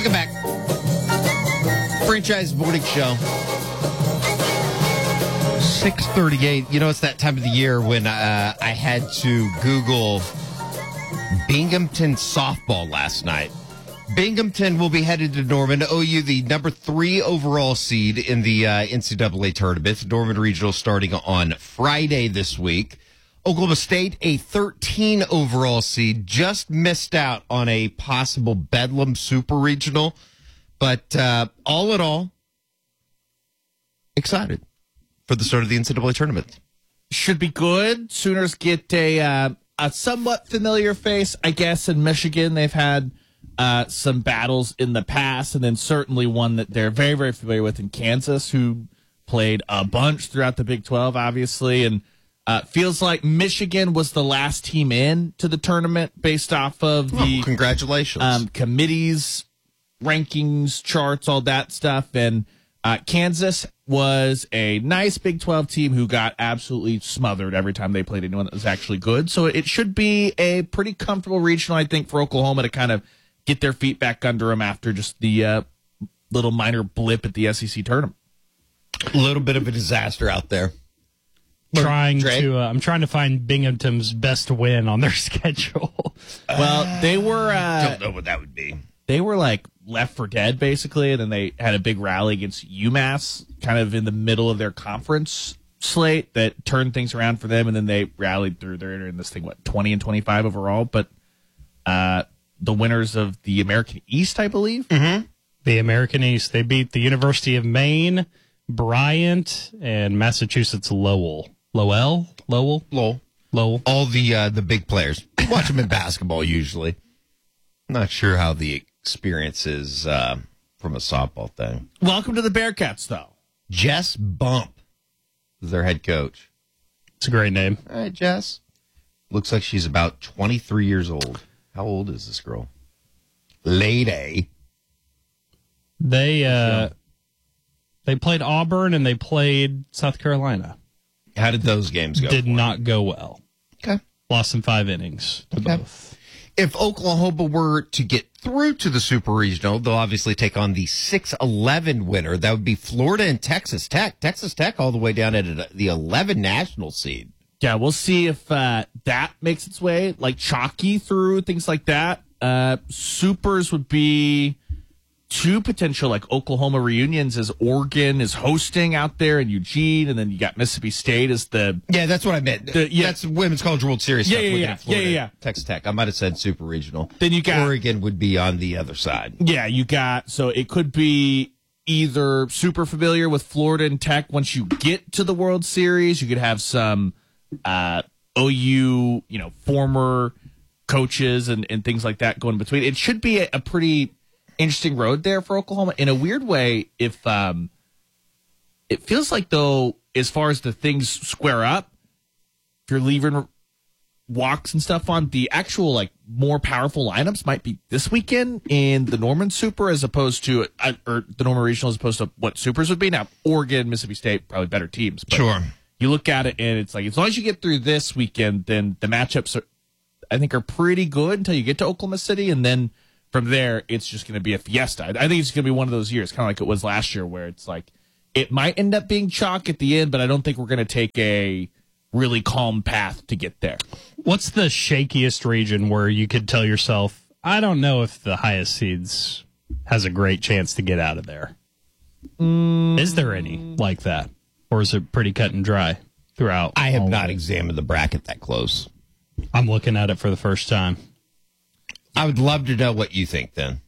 Welcome back. Franchise Morning Show. 6:38. You know, it's that time of the year when I had to Google Binghamton softball last night. Binghamton will be headed to Norman. OU, the number 3 overall seed in the NCAA tournament. Norman Regional starting on Friday this week. Oklahoma State, a 13 overall seed, just missed out on a possible Bedlam Super Regional. But all in all, excited for the start of the NCAA tournament. Should be good. Sooners get a somewhat familiar face, I guess, in Michigan. They've had some battles in the past, and then certainly one that they're very, very familiar with in Kansas, who played a bunch throughout the Big 12, obviously, and feels like Michigan was the last team in to the tournament based off of the congratulations committees, rankings, charts, all that stuff. And Kansas was a nice Big 12 team who got absolutely smothered every time they played anyone that was actually good. So it should be a pretty comfortable regional, I think, for Oklahoma to kind of get their feet back under them after just the little minor blip at the SEC tournament. A little bit of a disaster out there. I'm trying to find Binghamton's best win on their schedule. Well, they were Don't know what that would be. They were like left for dead basically, and then they had a big rally against UMass kind of in the middle of their conference slate that turned things around for them, and then they rallied through. They're in this thing 20 and 25 overall, but the winners of the American East, I believe. Mm-hmm. The American East, they beat the University of Maine, Bryant, and Massachusetts Lowell. Lowell. All the big players. Watch them in basketball usually. Not sure how the experience is from a softball thing. Welcome to the Bearcats, though. Jess Bump is their head coach. It's a great name. All right, Jess. Looks like she's about 23 years old. How old is this girl? Lady. They played Auburn and they played South Carolina. How did those games go? Did not go well. Okay. Lost in 5 innings to both. If Oklahoma were to get through to the Super Regional, they'll obviously take on the 6-11 winner. That would be Florida and Texas Tech. Texas Tech all the way down at the 11 national seed. Yeah, we'll see if that makes its way, like chalky through, things like that. Supers would be 2 potential, like Oklahoma reunions as Oregon is hosting out there in Eugene, and then you got Mississippi State as the... Yeah, that's what I meant. That's Women's College World Series stuff. Yeah. Texas Tech. I might have said Super Regional. Then you got... Oregon would be on the other side. Yeah, you got... So it could be either super familiar with Florida and Tech once you get to the World Series. You could have some OU, former coaches and things like that going between. It should be a pretty interesting road there for Oklahoma. In a weird way, if it feels like, though, as far as the things square up, if you're leaving walks and stuff on, the actual more powerful lineups might be this weekend in the Norman Super as opposed to or the Norman Regional as opposed to what Supers would be. Now, Oregon, Mississippi State, probably better teams. But sure. You look at it and it's like, as long as you get through this weekend, then the matchups I think are pretty good until you get to Oklahoma City, and then from there, it's just going to be a fiesta. I think it's going to be one of those years, kind of like it was last year, where it's like it might end up being chalk at the end, but I don't think we're going to take a really calm path to get there. What's the shakiest region where you could tell yourself, I don't know if the highest seeds has a great chance to get out of there? Is there any like that? Or is it pretty cut and dry throughout? I have not examined the bracket that close. I'm looking at it for the first time. I would love to know what you think then.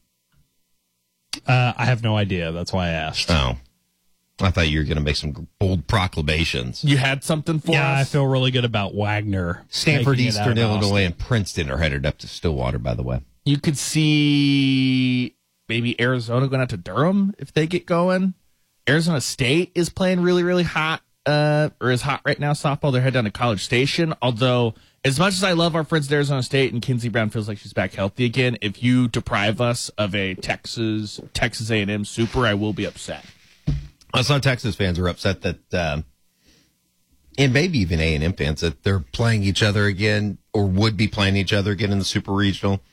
I have no idea. That's why I asked. Oh. I thought you were going to make some bold proclamations. You had something for us? Yeah, I feel really good about Wagner. Stanford, Eastern Illinois, and Princeton are headed up to Stillwater, by the way. You could see maybe Arizona going out to Durham if they get going. Arizona State is playing really, really hot, or is hot right now, softball. They're headed down to College Station, although as much as I love our friends at Arizona State and Kinsey Brown feels like she's back healthy again, if you deprive us of a Texas A&M Super, I will be upset. Some Texas fans are upset that, and maybe even A&M fans, that they're playing each other again or would be playing each other again in the Super Regional.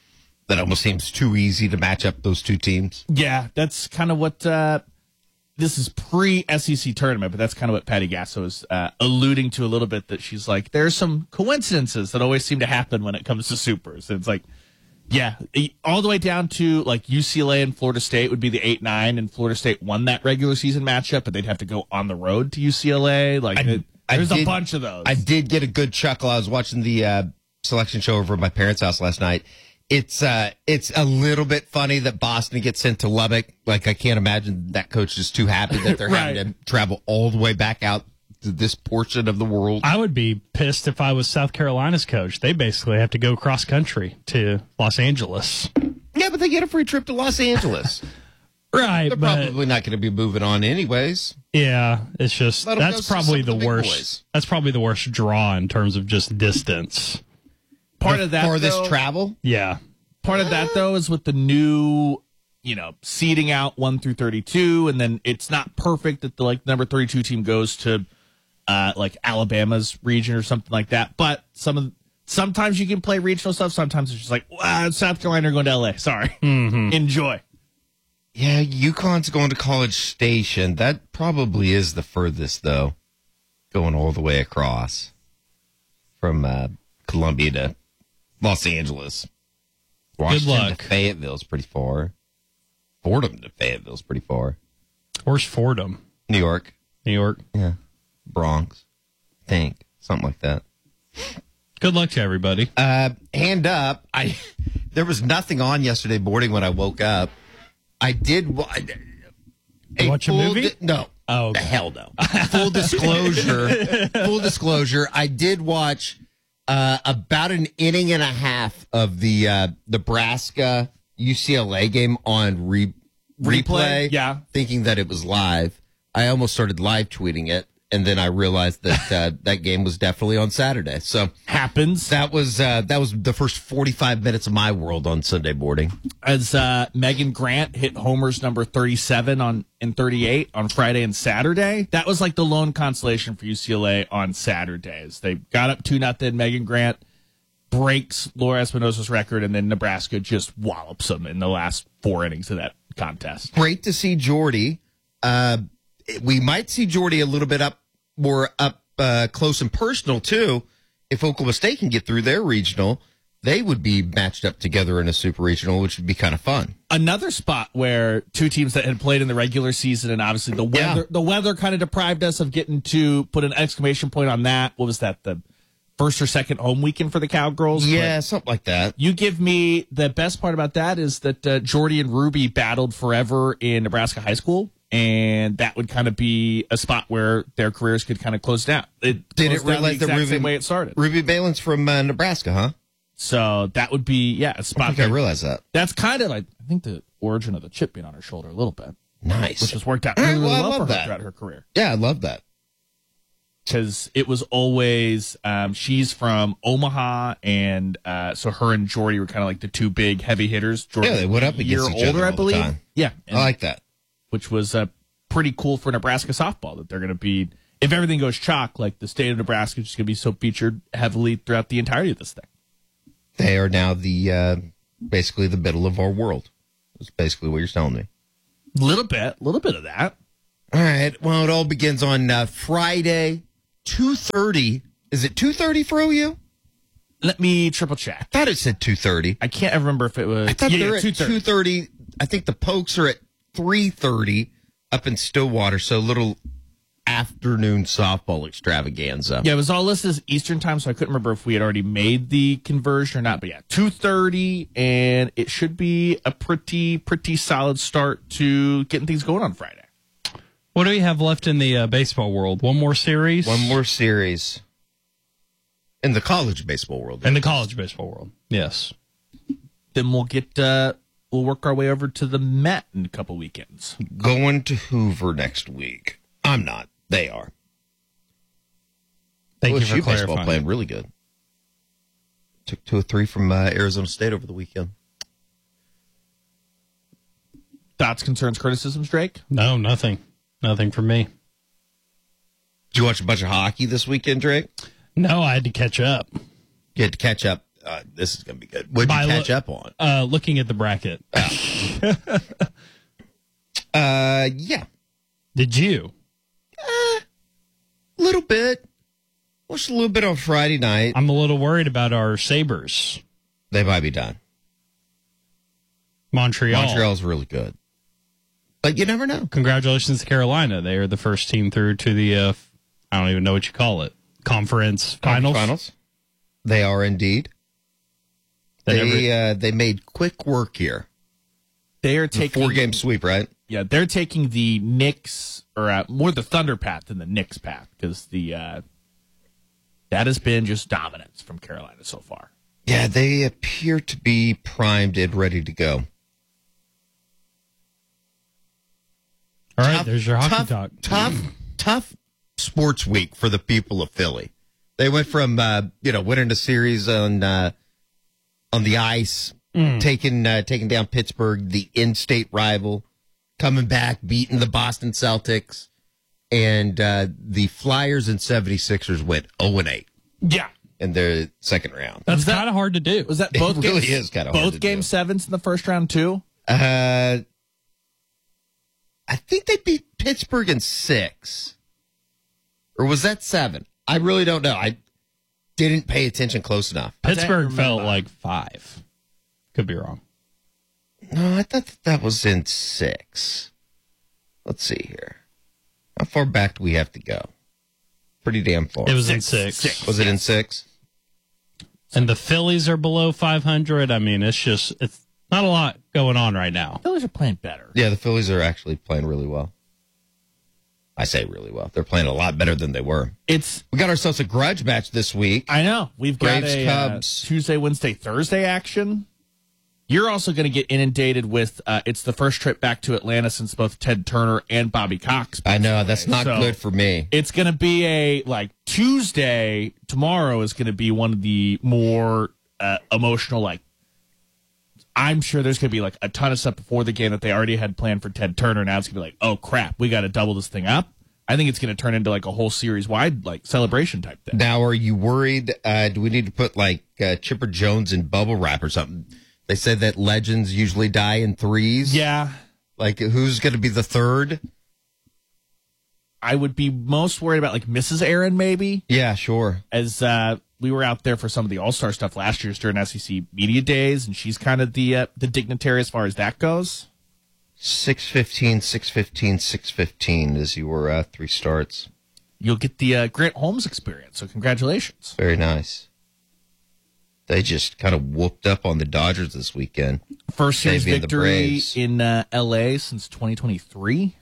That almost seems too easy to match up those two teams. Yeah, that's kind of what this is pre-SEC tournament, but that's kind of what Patty Gasso is alluding to a little bit, that she's like, there's some coincidences that always seem to happen when it comes to supers. And it's like, yeah, all the way down to like UCLA and Florida State would be the 8-9, and Florida State won that regular season matchup, but they'd have to go on the road to UCLA. Like, there's a bunch of those. I did get a good chuckle. I was watching the selection show over at my parents' house last night. It's a little bit funny that Boston gets sent to Lubbock. Like, I can't imagine that coach is too happy that they're Right. having to travel all the way back out to this portion of the world. I would be pissed if I was South Carolina's coach. They basically have to go cross country to Los Angeles. Yeah, but they get a free trip to Los Angeles. Right, They're but probably not going to be moving on anyways. yeah, it's just Let 'em go that's see probably some the of the big worst. boys. That's probably the worst draw in terms of just distance. Part of that, For this though- travel? Yeah. Part of that, though, is with the new, seeding out 1 through 32, and then it's not perfect that the number 32 team goes to Alabama's region or something like that. But sometimes you can play regional stuff. Sometimes it's just like, South Carolina are going to LA. Sorry, enjoy. Yeah, UConn's going to College Station. That probably is the furthest, though, going all the way across from Columbia to Los Angeles. Washington luck. to Fayetteville's pretty far. Fordham to Fayetteville's pretty far. Where's Fordham? New York. New York. Yeah. Bronx. I think. Something like that. Good luck to everybody. Hand up. There was nothing on yesterday morning when I woke up. I did Watch a movie? No. Oh, okay. Hell no. Full disclosure. I did watch about an inning and a half of the Nebraska UCLA game on replay. Yeah. Thinking that it was live. I almost started live tweeting it, and then I realized that that game was definitely on Saturday. So Happens. that was the first 45 minutes of my world on Sunday morning. As Megan Grant hit homers number 37 and 38 on Friday and Saturday. That was like the lone consolation for UCLA on Saturdays. They got up 2-0. Megan Grant breaks Laura Espinosa's record, and then Nebraska just wallops them in the last 4 innings of that contest. Great to see Jordy. We might see Jordy a little bit more up close and personal too. If Oklahoma State can get through their regional, they would be matched up together in a super regional, which would be kind of fun. Another spot where two teams that had played in the regular season, and obviously the weather kind of deprived us of getting to put an exclamation point on that. What was that? The first or second home weekend for the Cowgirls? Yeah, But something like that. you give me the best part about that is that Jordy and Ruby battled forever in Nebraska high school, and that would kind of be a spot where their careers could kind of close down. Didn't closed down realize the that exact same way it started. Ruby Balin's from Nebraska, huh? So that would be a I spot. think I realized that. That's kind of like, I think, the origin of the chip being on her shoulder a little bit, Nice. which has worked out All right, really, really well, I well love for her that. throughout her career. Yeah, I love that. Because it was always she's from Omaha, and so her and Jordy were kind of like the two big heavy hitters. Jordy's Yeah, they went up a year against each older, other I all the believe. time. Yeah, I like that. which was pretty cool for Nebraska softball, that they're going to be, if everything goes chalk, like the state of Nebraska is just going to be so featured heavily throughout the entirety of this thing. They are now the basically the middle of our world. That's basically what you're telling me. Little bit of that. All right. Well, it all begins on Friday, 2:30. Is it 2:30 for OU? Let me triple check. I thought it said 2:30. I can't ever remember if it was. I thought they're at 2:30. 2:30. I think the Pokes are at 3:30 up in Stillwater. So a little afternoon softball extravaganza. Yeah, it was all listed as Eastern time, so I couldn't remember if we had already made the conversion or not. But yeah, 2:30, and it should be a pretty solid start to getting things going on Friday. What do we have left in the baseball world? One more series? One more series in the college baseball world. In the college baseball world, yes. Then we'll get we'll work our way over to the Met in a couple weekends. Going to Hoover next week. I'm not. They are. Thank you OSU for baseball clarifying. playing really good. Took 2 or 3 from Arizona State over the weekend. Thoughts, concerns, criticisms, Drake? No, nothing. Nothing for me. Did you watch a bunch of hockey this weekend, Drake? No, I had to catch up. You had to catch up. this is going to be good. What'd By you catch up on? Looking at the bracket. Yeah. Did you? A little bit. Watched a little bit on Friday night. I'm a little worried about our Sabres. They might be done. Montreal's really good. But you never know. Congratulations to Carolina. They are the first team through to the, I don't even know what you call it, conference finals. They are indeed. They made quick work here. They are It's a taking 4-game sweep, right? Yeah, they're taking the Knicks, or more the Thunder path than the Knicks path, because that has been just dominance from Carolina so far. Yeah, they appear to be primed and ready to go. All right, there's your hockey talk. Tough sports week for the people of Philly. They went from winning a series on the ice, taking down Pittsburgh, the in-state rival, coming back, beating the Boston Celtics, and the Flyers and 76ers went 0-8. Yeah. In their second round. That's kind of hard to do. Was that both it games? Really is kind of hard both to game do. sevens in the first round too? I think they beat Pittsburgh in 6. Or was that 7? I really don't know. I didn't pay attention close enough. Pittsburgh felt like 5. Could be wrong. No, I thought that was in 6. Let's see here. How far back do we have to go? Pretty damn far. It was in 6. Was it in 6? And the Phillies are below 500. I mean, it's not a lot going on right now. Phillies are playing better. Yeah, the Phillies are actually playing really well. I say really well. They're playing a lot better than they were. We got ourselves a grudge match this week. I know. We've got Braves, a Cubs. Tuesday, Wednesday, Thursday action. You're also going to get inundated with it's the first trip back to Atlanta since both Ted Turner and Bobby Cox. I know. That's not So good for me. It's going to be Tuesday. Tomorrow is going to be one of the more emotional, I'm sure there's going to be a ton of stuff before the game that they already had planned for Ted Turner. Now it's going to be oh crap, we got to double this thing up. I think it's going to turn into a whole series wide celebration type thing. Now, are you worried? Do we need to put Chipper Jones in bubble wrap or something? They said that legends usually die in 3s. Yeah. Who's going to be the third? I would be most worried about Mrs. Aaron, maybe. Yeah, sure. As we were out there for some of the All-Star stuff last year during SEC Media Days, and she's kind of the dignitary as far as that goes. 6:15, 6:15, 6:15 is your 3 starts. You'll get the Grant Holmes experience, so congratulations. Very nice. They just kind of whooped up on the Dodgers this weekend. First series They beat the victory Braves. in L.A. since 2023.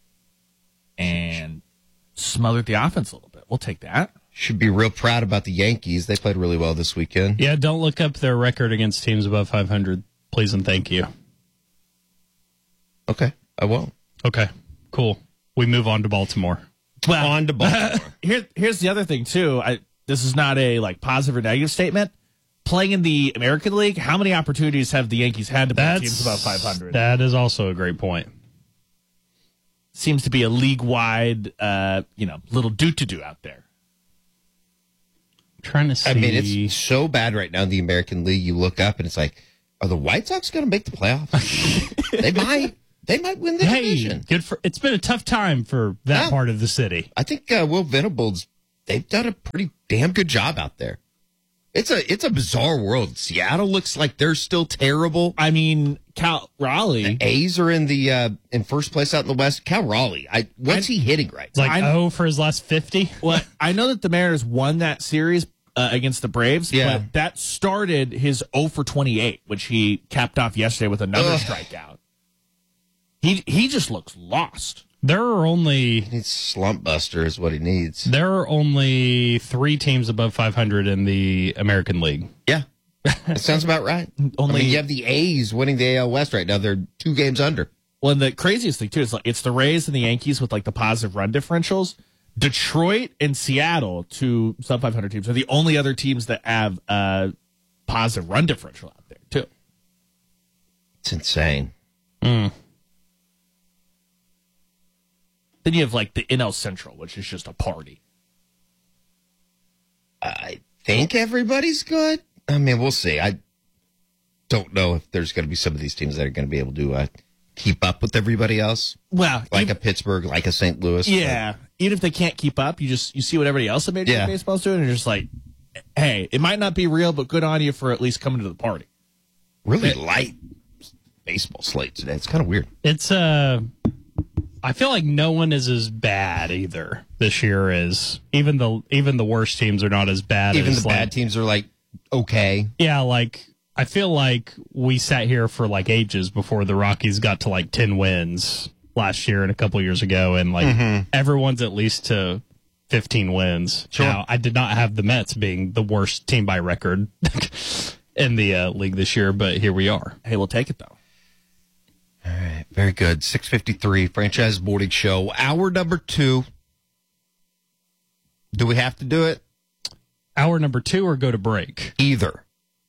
And smothered the offense a little bit. We'll take that. Should be real proud about the Yankees. They played really well this weekend. Yeah, don't look up their record against teams above 500, please and thank you. Okay, I won't. Okay, cool. We move on to Baltimore. Well, On to Baltimore. here's the other thing, too. This is not a positive or negative statement. Playing in the American League, how many opportunities have the Yankees had to play teams above 500? That is also a great point. Seems to be a league-wide, little do-to-do out there. I'm trying to see. I mean, it's so bad right now in the American League. You look up and it's are the White Sox going to make the playoffs? They might. They might win the division. It's been a tough time for that part of the city. I think Will Venables, they've done a pretty damn good job out there. It's a bizarre world. Seattle looks like they're still terrible. I mean, Cal Raleigh. The A's are in the in first place out in the West. Cal Raleigh, what's he hitting right It's for his last 50. Well, I know that the Mariners won that series against the Braves, but that started his 0 for 28, which he capped off yesterday with another strikeout. He just looks lost. There are only He needs slump buster is what he needs. There are only 3 teams above 500 in the American League. Yeah, that sounds about right. You have the A's winning the AL West right now. They're 2 games under. Well, and the craziest thing too is it's the Rays and the Yankees with the positive run differentials. Detroit and Seattle, 2 sub 500 teams, are the only other teams that have positive run differential out there too. It's insane. Then you have the NL Central, which is just a party. I think everybody's good. I mean, we'll see. I don't know if there's going to be some of these teams that are going to be able to keep up with everybody else. Well, like a Pittsburgh, like a St. Louis. Yeah. Even if they can't keep up, you see what everybody else in Major League Baseball's doing, and you're just like, hey, it might not be real, but good on you for at least coming to the party. Really light baseball slate today. It's kind of weird. It's I feel like no one is as bad either this year as even the worst teams are not as bad. Even as the bad teams are like okay. Yeah, like I feel like we sat here for like ages before the Rockies got to like 10 wins last year and a couple years ago, and like everyone's at least to 15 wins. Sure. Now, I did not have the Mets being the worst team by record in the league this year, but here we are. Hey, we'll take it though. All right, very good. 6:53 Franchise Morning Show, hour number 2. Do we have to do it? Hour number 2 or go to break? Either.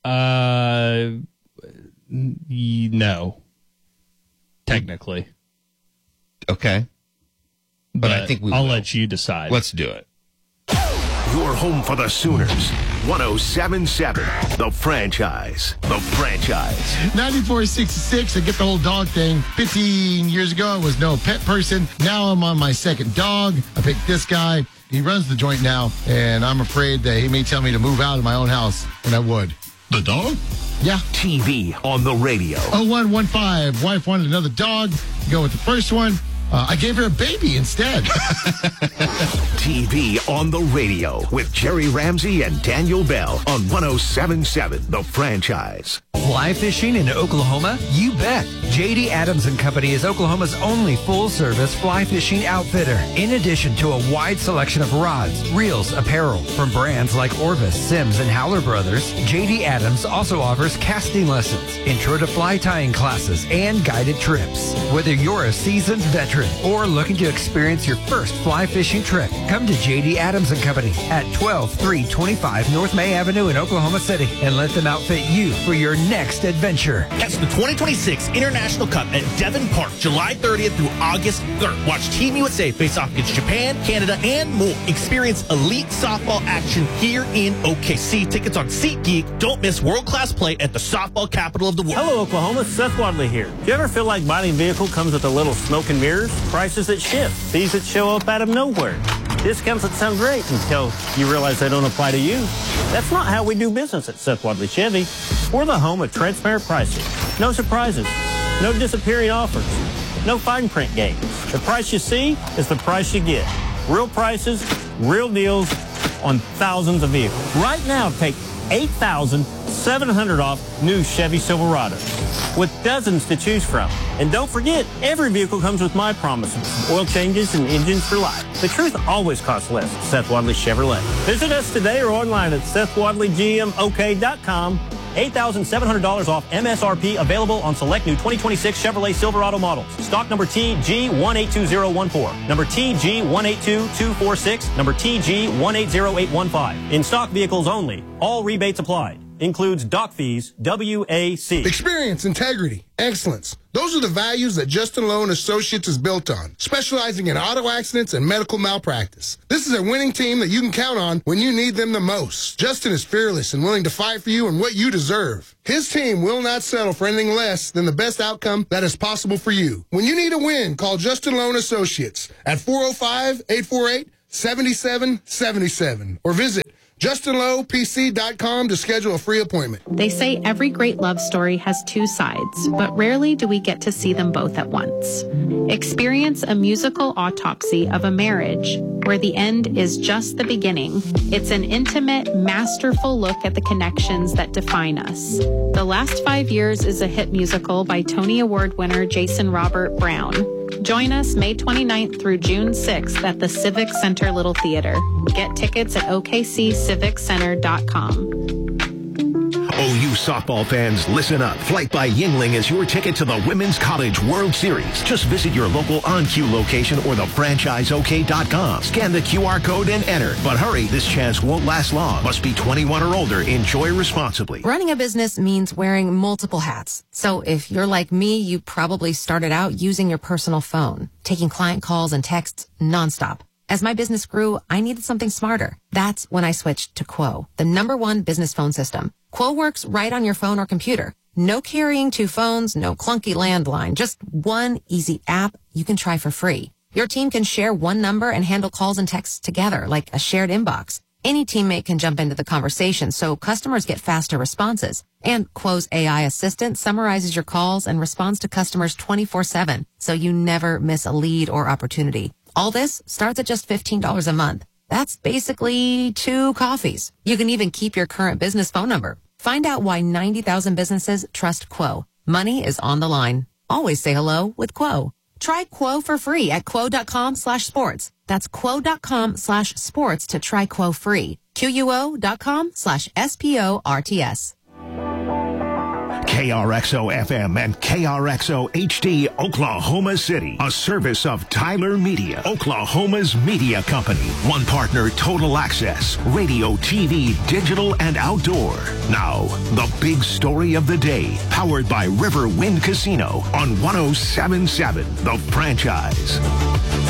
No. Technically. Okay. But I think I'll will. let you decide. Let's do it. You're home for the Sooners. 107.7, The Franchise. The Franchise. 94.66, I get the whole dog thing. 15 years ago, I was no pet person. Now I'm on my second dog. I picked this guy. He runs the joint now, and I'm afraid that he may tell me to move out of my own house, and I would. The dog? Yeah. TV on the radio. 0115, wife wanted another dog. Go with the first one. I gave her a baby instead. TV on the radio with Jerry Ramsey and Daniel Bell on 107.7 The Franchise. Fly fishing in Oklahoma? You bet. J.D. Adams & Company is Oklahoma's only full-service fly fishing outfitter. In addition to a wide selection of rods, reels, apparel from brands like Orvis, Sims, and Howler Brothers, J.D. Adams also offers casting lessons, intro to fly tying classes, and guided trips. Whether you're a seasoned veteran or looking to experience your first fly fishing trip, come to J.D. Adams & Company at 12325 North May Avenue in Oklahoma City and let them outfit you for your next adventure. Catch the 2026 International Cup at Devon Park, July 30th through August 3rd. Watch Team USA face off against Japan, Canada, and more. Experience elite softball action here in OKC. Tickets on SeatGeek. Don't miss world-class play at the softball capital of the world. Hello, Oklahoma. Seth Wadley here. Do you ever feel like buying a vehicle comes with a little smoke and mirrors? Prices that shift, fees that show up out of nowhere, discounts that sound great until you realize they don't apply to you. That's not how we do business at Seth Wadley Chevy. We're the home of transparent pricing. No surprises, no disappearing offers, no fine print games. The price you see is the price you get. Real prices, real deals on thousands of vehicles. Right now, take $8,700 off new Chevy Silverados with dozens to choose from. And don't forget, every vehicle comes with my promises, oil changes and engines for life. The truth always costs less at Seth Wadley Chevrolet. Visit us today or online at SethWadleyGMOK.com. $8,700 off MSRP available on select new 2026 Chevrolet Silverado models. Stock number TG182014, number TG182246, number TG180815. In stock vehicles only. All rebates applied. Includes dock fees, WAC. Experience, integrity, excellence. Those are the values that Justin Lowe and Associates is built on, specializing in auto accidents and medical malpractice. This is a winning team that you can count on when you need them the most. Justin is fearless and willing to fight for you and what you deserve. His team will not settle for anything less than the best outcome that is possible for you. When you need a win, call Justin Lowe and Associates at 405-848-7777 or visit JustinLowePC.com to schedule a free appointment. They say every great love story has two sides, but rarely do we get to see them both at once. Experience a musical autopsy of a marriage where the end is just the beginning. It's an intimate, masterful look at the connections that define us. The Last 5 Years is a hit musical by Tony Award winner Jason Robert Brown. Join us May 29th through June 6th at the Civic Center Little Theater. Get tickets at okcciviccenter.com. OU softball fans, listen up. Flight by Yingling is your ticket to the Women's College World Series. Just visit your local on-cue location or thefranchiseok.com. Scan the QR code and enter. But hurry, this chance won't last long. Must be 21 or older. Enjoy responsibly. Running a business means wearing multiple hats. So if you're like me, you probably started out using your personal phone, taking client calls and texts nonstop. As my business grew, I needed something smarter. That's when I switched to Quo, the #1 business phone system. Quo works right on your phone or computer. No carrying 2 phones, no clunky landline, just one easy app you can try for free. Your team can share one number and handle calls and texts together like a shared inbox. Any teammate can jump into the conversation, so customers get faster responses. And Quo's AI assistant summarizes your calls and responds to customers 24/7, so you never miss a lead or opportunity. All this starts at just $15 a month. That's basically 2 coffees. You can even keep your current business phone number. Find out why 90,000 businesses trust Quo. Money is on the line. Always say hello with Quo. Try Quo for free at quo.com/sports. That's quo.com/sports to try Quo free. QUO.com/SPORTS. KRXO FM and KRXO HD Oklahoma City, a service of Tyler Media, Oklahoma's media company. One partner, Total Access, radio, TV, digital, and outdoor. Now, the big story of the day, powered by River Wind Casino on 107.7 The Franchise.